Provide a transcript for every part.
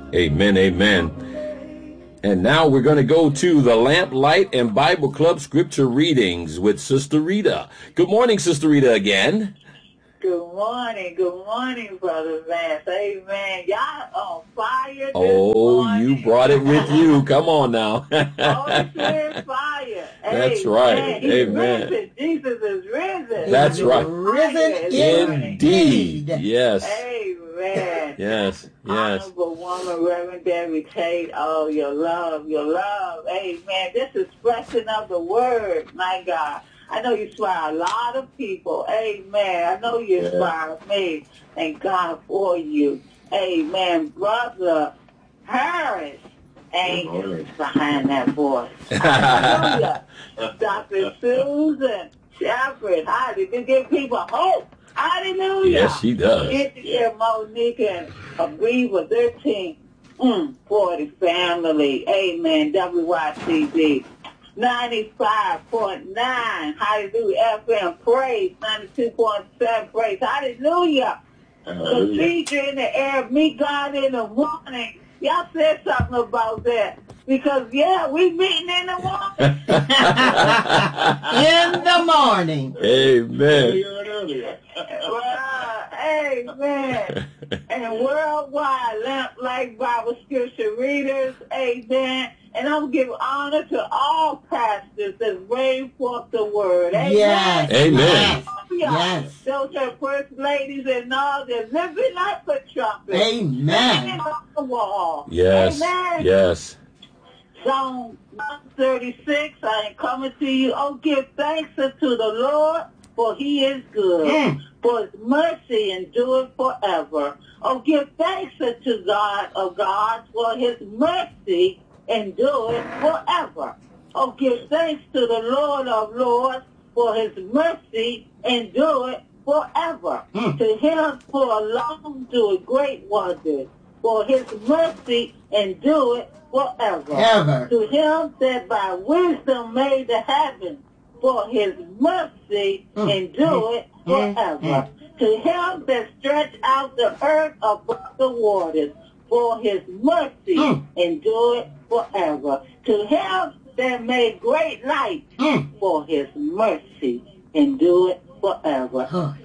Amen, amen. And now we're going to go to the Lamp, Light, and Bible Club scripture readings with Sister Rita. Good morning, Sister Rita, again. Good morning, Brother Vance. Amen. Y'all on fire this morning. You brought it with you. Come on now. Holy Spirit fire. That's right. He's Amen. Risen. Jesus is risen. That's right. Risen indeed. Yes. Amen. Yes. Honorable woman, Reverend Debbie Tate. Oh, your love. Amen. This expression of the word, my God. I know you inspire a lot of people. Amen. I know you inspire me. Thank God for you. Amen. Brother Harris, angels behind that voice. Hallelujah. Dr. Susan Shepherd. Hallelujah. Give people hope. Hallelujah. Yes, she does. Get to hear Monique and Aviva 1340 family. Amen. WYCD. 95.9, hallelujah, FM, praise, 92.7, praise, hallelujah. The teacher in the air, meet God in the morning. Y'all said something about that. Because, we meeting in the morning. In the morning. Amen. Amen. And worldwide, Lamp, Light, Bible Scripture readers, amen. And I'm giving honor to all pastors that bring forth the word. Amen. Yes. Amen. Yes. Those are first ladies and all that living like a trumpet. Amen. On the wall. Yes. Amen. Yes. Psalm 136, I am coming to you. Oh, give thanks unto the Lord, for he is good. For his mercy endureth forever. Oh, give thanks unto God of gods, for his mercy endureth forever. Oh, give thanks to the Lord of lords, for his mercy endureth forever. To him who alone doeth great wonders, for his mercy endureth forever. Ever. To him that by wisdom made the heavens, for his mercy endureth forever. To him that stretched out the earth above the waters, for his mercy endureth forever. To him that made great light, for his mercy endureth forever.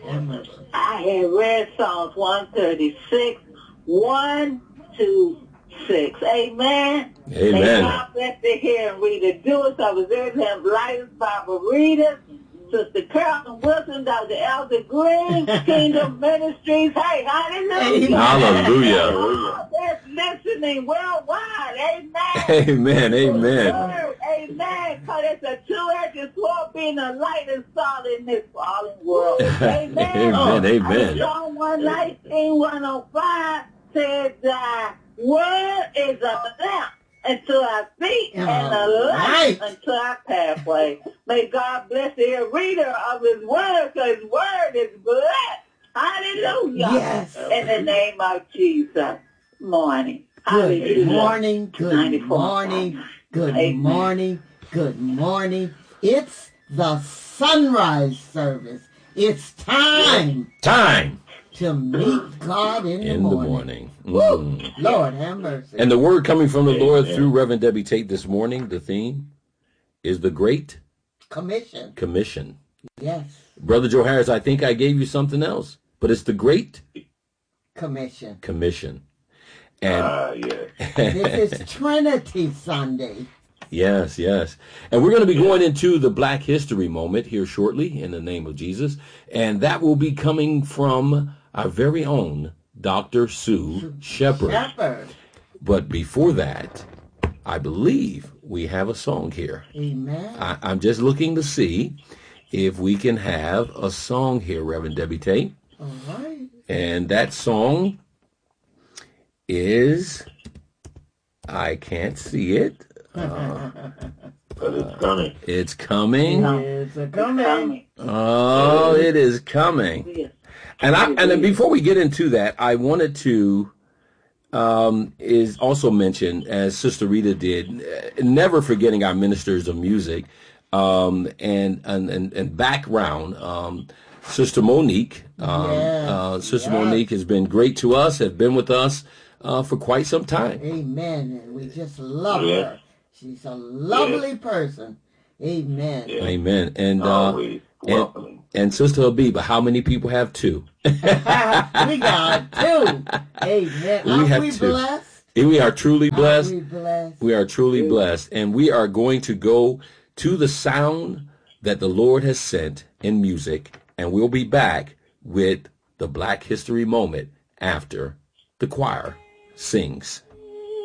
I had read Psalms 136, 1 to 6. Amen. Amen. And God bless to hear and read it. Do it. I was there to have Lighters, Bible readers, Sister Carolyn Wilson, Dr. Elder Green, Kingdom Ministries. Hey, hallelujah. Hallelujah. That's listening worldwide. Amen. Amen. Amen. Amen. Because it's a two-edged sword, being a light and salt in this fallen world. Amen. Amen. Amen. Psalm 119, 105 says, thy word is a lamp unto our feet and a light unto our pathway. May God bless the reader of his word, because his word is blessed. Hallelujah. Yes. In the name of Jesus. Morning. Good morning. Good morning. Good Amen. morning. Good morning. It's the sunrise service. It's time. To meet God in the morning. Woo! Lord have mercy. And the word coming from the Lord through Reverend Debbie Tate this morning, the theme is the Great Commission. Yes. Brother Joe Harris, I think I gave you something else, but it's the Great Commission. And this is Trinity Sunday. Yes. And we're going to be going into the Black History moment here shortly in the name of Jesus. And that will be coming from our very own Dr. Sue Shepherd. But before that, I believe we have a song here. Amen. I'm just looking to see if we can have a song here, Reverend Debbie Tate. All right. And that song is, I can't see it. But it's coming. It's coming. It's coming. Oh, it is coming. And then before we get into that, I wanted to is also mention, as Sister Rita did, never forgetting our ministers of music and background. Sister Monique. Sister Monique has been great to us, has been with us for quite some time. Amen. And we just love her. She's a lovely person. Amen. Yeah. Amen. And Sister Habiba, how many people have two? We got two. Amen. We blessed? We are truly blessed. We blessed? We are truly blessed. And we are going to go to the sound that the Lord has sent in music. And we'll be back with the Black History Moment after the choir sings.